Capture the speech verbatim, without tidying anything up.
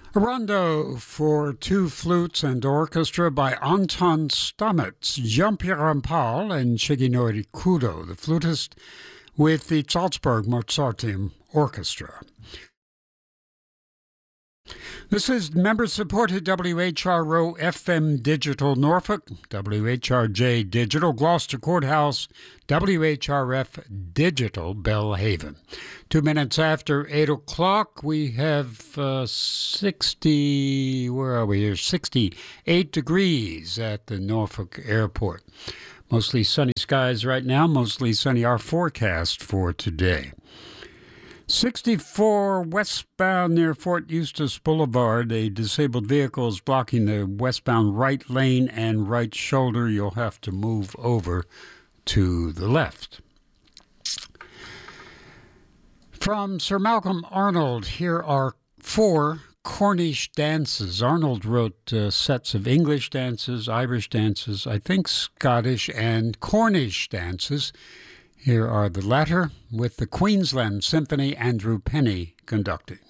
A rondo for two flutes and orchestra by Anton Stamets, Jean-Pierre Rampal, and Shigenori Kudo, the flutist, with the Salzburg Mozarteum Orchestra. This is member-supported W H R O F M Digital Norfolk, W H R J Digital Gloucester Courthouse, W H R F Digital Belhaven. Two minutes after eight o'clock, we have uh, sixty, where are we here, sixty-eight degrees at the Norfolk Airport. Mostly sunny skies right now, mostly sunny our forecast for today. sixty-four westbound near Fort Eustis Boulevard. A disabled vehicle is blocking the westbound right lane and right shoulder. You'll have to move over to the left. From Sir Malcolm Arnold, here are four Cornish dances. Arnold wrote uh, sets of English dances, Irish dances, I think Scottish and Cornish dances. Here are the latter, with the Queensland Symphony, Andrew Penny conducting.